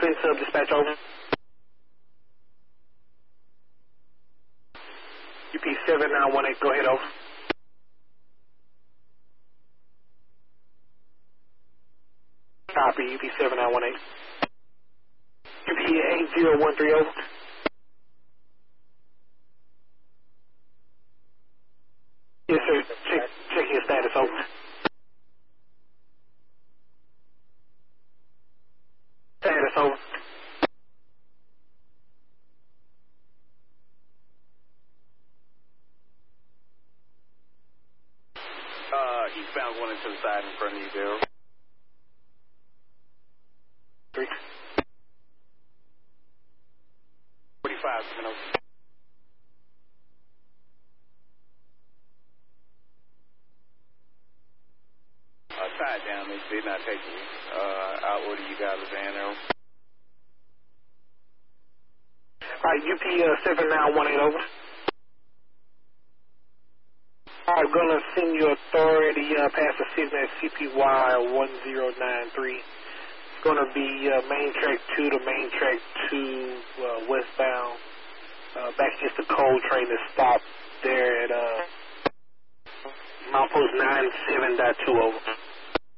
Twin Sub dispatch over. UP 7918, go ahead, over. Copy, UP 7918. UP 8013, over. Yes, sir. Check your status, over. Status, over. Eastbound going into the side in front of you, Daryl. 3. 45 minutes. Tied down, they did not take me. I'll order you guys a van, Daryl. Alright, UP 7918, over. I'm going to send you authority past the signal at CPY 1093. It's going to be main track 2 to main track 2 westbound. Back just the coal train that stopped there at milepost 97.2, over.